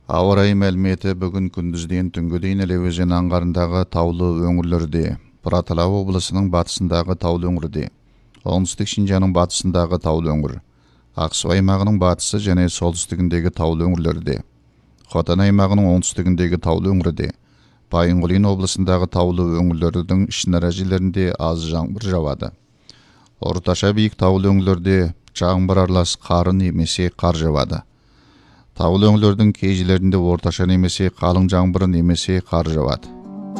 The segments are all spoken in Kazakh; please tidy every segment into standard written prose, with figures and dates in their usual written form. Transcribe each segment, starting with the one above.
Ауа райы мәліметі бүгін күндізден түнгі дейін Іле өзені аңғарындағы таулы өңірлерде, Бұратала облысының батысындағы таулы өңірде, оңтүстік Шинжаңның батысындағы таулы өңір, Ақсу аймағының батысы және солтүстігіндегі таулы өңірлерде, Хотан аймағының оңтүстігіндегі таулы өңірде, Байынғолин облысындағы таулы өңірлердің ішінара жерлерінде аз жаңбыр жауады. Орташа биік таулы өңірлерде жаңбыр аралас қары немесе қар жауады. Таулы өңірлердің кей жерлерінде орташа немесе қалың жаңбыр немесе қар жауады.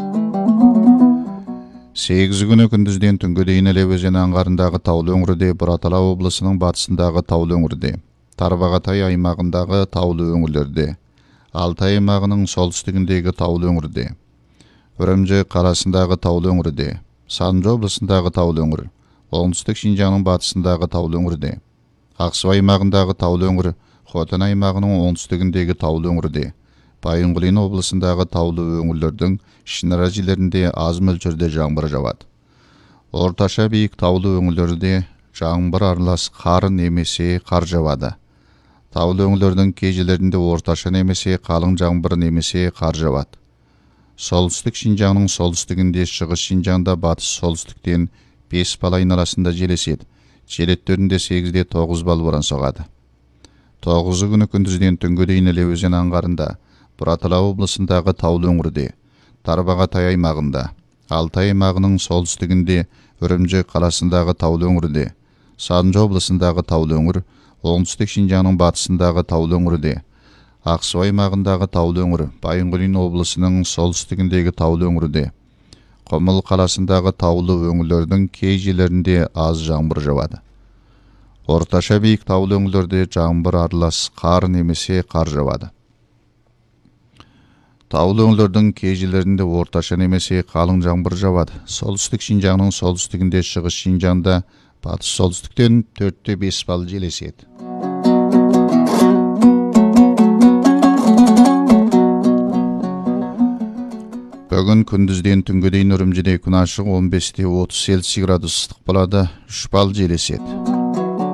8 күні күндізден түнгі дейін Іле өзені аңғарындағы таулы өңірде, Бұратала облысының батысындағы таулы өңірде, Тарбағатай аймағындағы таулы өңірлерде, Алтай аймағының солтүстігіндегі таулы өңірде, Үрімжі қаласындағы таулы өңірде, Санжы облысындағы таулы өңір, оңтүстік Шинжаңның батысындағы таулы өңірде, Ақсу аймағындағы таулы өңір, Хотан аймағының оңтүстігіндегі таулы өңірде, Байынғолин облысындағы таулы өңірлердің ішінара жерлерінде аз мөлшерде жаңбыр жауады. Орташа биік таулы өңірлерде жаңбыр аралас қар немесе қар жауады. Таулы өңірлердің кей жерлерінде орташа немесе қалың жаңбыр немесе қар жауады. Солтүстік Шинжаңның солтүстігінде, шығыс Шинжаңда батыс солтүстіктен 5 бал айналасында жел еседі. Жел екпіні 8-ден 9 бал боран соғады. 9 күні күндізден түнгі дейін Іле өзені аңғарында, Бұратала облысындағы таулы өңірде, Тарбағатай аймағында, Алтай аймағының солтүстігінде, Үрімжі қаласындағы таулы өңірде, Санжы облысындағы таулы өңір, оңтүстік Шинжаңның батысындағы таулы өңірде, Ақсу аймағындағы таулы өңір, Байынғолин облысының солтүстігіндегі таулы өңірде, Құмыл қаласындағы таулы өңірлердің кей жерлерінде аз жаңбыр жауады. Орташа биік таулы өңірлерде жаңбыр аралас қар немесе қар жауады. Таулы өңірлердің кей жерлерінде орташа немесе қалың жаңбыр жауады. Солтүстік Шинжаңның солтүстігінде, шығыс Шинжаңда батыс солтүстіктен 4-те 5 бал жел еседі. Бүгін күндізден түнгі дейін Үрімжіде күн ашық, 15-те 30 Цельсий градус ыстық болады, 3 бал жел еседі.